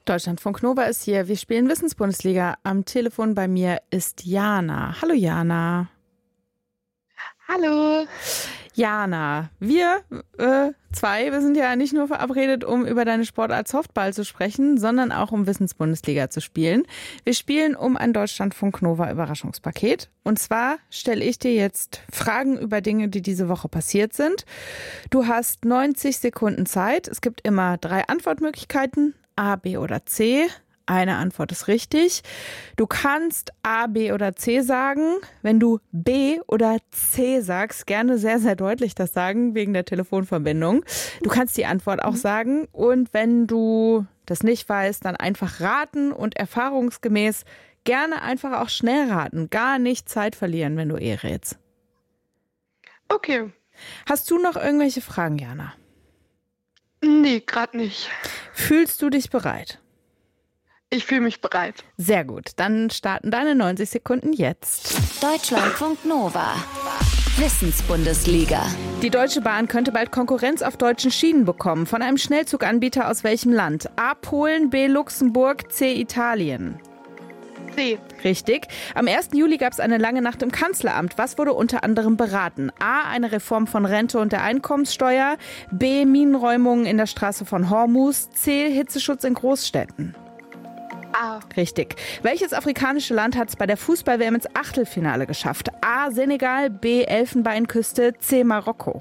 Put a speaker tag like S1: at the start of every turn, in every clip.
S1: Deutschlandfunk Nova ist hier. Wir spielen Wissensbundesliga. Am Telefon bei mir ist Jana. Hallo Jana.
S2: Hallo.
S1: Jana, wir sind ja nicht nur verabredet, um über deine Sportart Softball zu sprechen, sondern auch um Wissensbundesliga zu spielen. Wir spielen um ein Deutschlandfunk Nova Überraschungspaket. Und zwar stelle ich dir jetzt Fragen über Dinge, die diese Woche passiert sind. Du hast 90 Sekunden Zeit. Es gibt immer 3 Antwortmöglichkeiten, A, B oder C. Eine Antwort ist richtig. Du kannst A, B oder C sagen. Wenn du B oder C sagst, gerne sehr, sehr deutlich das sagen, wegen der Telefonverbindung. Du kannst die Antwort auch sagen. Und wenn du das nicht weißt, dann einfach raten und erfahrungsgemäß gerne einfach auch schnell raten. Gar nicht Zeit verlieren, wenn du rätst.
S2: Okay.
S1: Hast du noch irgendwelche Fragen, Jana?
S2: Nee, gerade nicht.
S1: Fühlst du dich bereit?
S2: Ich fühle mich bereit.
S1: Sehr gut, dann starten deine 90 Sekunden jetzt.
S3: Deutschlandfunk Nova. Wissensbundesliga.
S1: Die Deutsche Bahn könnte bald Konkurrenz auf deutschen Schienen bekommen. Von einem Schnellzuganbieter aus welchem Land? A. Polen, B. Luxemburg, C. Italien.
S2: C.
S1: Richtig. Am 1. Juli gab es eine lange Nacht im Kanzleramt. Was wurde unter anderem beraten? A. Eine Reform von Rente und der Einkommenssteuer. B. Minenräumungen in der Straße von Hormuz. C. Hitzeschutz in Großstädten.
S2: A.
S1: Richtig. Welches afrikanische Land hat es bei der Fußball-WM ins Achtelfinale geschafft? A. Senegal, B. Elfenbeinküste, C. Marokko.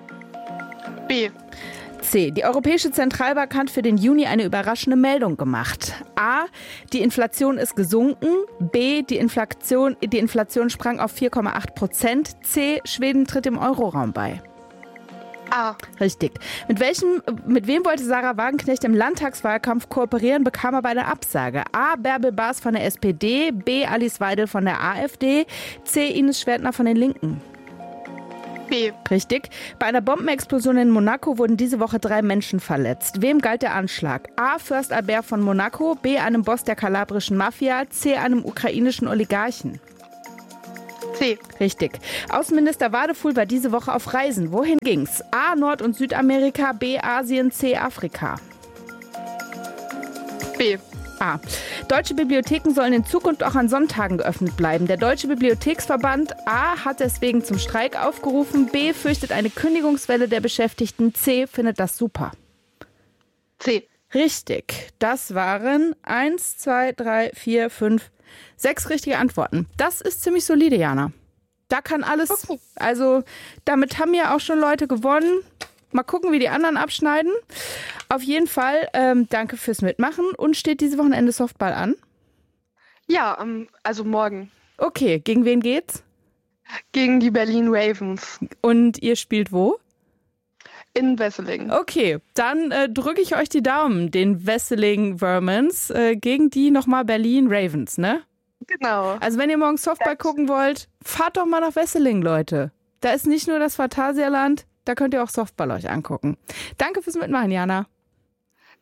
S2: B.
S1: C. Die Europäische Zentralbank hat für den Juni eine überraschende Meldung gemacht. A. Die Inflation ist gesunken. B. Die Inflation sprang auf 4,8%. C. Schweden tritt dem Euroraum bei.
S2: A.
S1: Richtig. Mit wem wollte Sarah Wagenknecht im Landtagswahlkampf kooperieren, bekam aber eine Absage? A. Bärbel Baas von der SPD, B. Alice Weidel von der AfD, C. Ines Schwertner von den Linken.
S2: B.
S1: Richtig. Bei einer Bombenexplosion in Monaco wurden diese Woche 3 Menschen verletzt. Wem galt der Anschlag? A. Fürst Albert von Monaco, B. einem Boss der kalabrischen Mafia, C. einem ukrainischen Oligarchen.
S2: C.
S1: Richtig. Außenminister Wadefuhl war diese Woche auf Reisen. Wohin ging's? A. Nord- und Südamerika, B. Asien, C. Afrika.
S2: B.
S1: A. Deutsche Bibliotheken sollen in Zukunft auch an Sonntagen geöffnet bleiben. Der Deutsche Bibliotheksverband A. hat deswegen zum Streik aufgerufen. B. fürchtet eine Kündigungswelle der Beschäftigten. C. findet das super.
S2: C.
S1: Richtig. Das waren 1, 2, 3, 4, 5, 6 richtige Antworten. Das ist ziemlich solide, Jana. Da kann alles,
S2: Okay.
S1: Also damit haben ja auch schon Leute gewonnen. Mal gucken, wie die anderen abschneiden. Auf jeden Fall, danke fürs Mitmachen. Und steht diese Wochenende Softball an?
S2: Ja, also morgen.
S1: Okay, gegen wen geht's?
S2: Gegen die Berlin Ravens
S1: Und ihr spielt wo?
S2: in Wesseling.
S1: Okay, dann drücke ich euch die Daumen, den Wesseling Vermins, gegen die nochmal Berlin Ravens, ne?
S2: Genau.
S1: Also wenn ihr morgen Softball gucken wollt, fahrt doch mal nach Wesseling, Leute. Da ist nicht nur das Phantasialand, da könnt ihr auch Softball euch angucken. Danke fürs Mitmachen, Jana.